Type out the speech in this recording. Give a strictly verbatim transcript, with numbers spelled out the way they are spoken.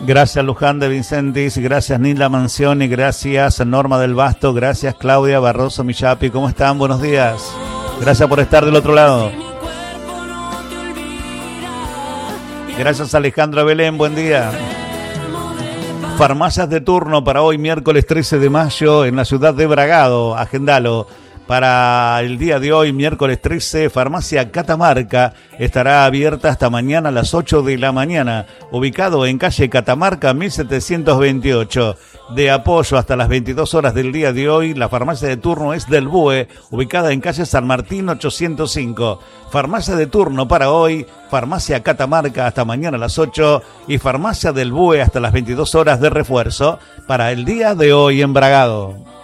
Gracias Luján de Vincentis, gracias Nilda Mansioni, gracias Norma del Basto, gracias Claudia Barroso Michapi. ¿Cómo están? Buenos días. Gracias por estar del otro lado. Gracias Alejandra Belén, buen día. Farmacias de turno para hoy, miércoles trece de mayo, en la ciudad de Bragado. Agendalo. Para el día de hoy, miércoles trece, Farmacia Catamarca estará abierta hasta mañana a las ocho de la mañana, ubicado en calle Catamarca mil setecientos veintiocho. De apoyo hasta las veintidós horas del día de hoy, la farmacia de turno es del BUE, ubicada en calle San Martín ochocientos cinco. Farmacia de turno para hoy, Farmacia Catamarca hasta mañana a las ocho y Farmacia del BUE hasta las veintidós horas de refuerzo para el día de hoy en Bragado.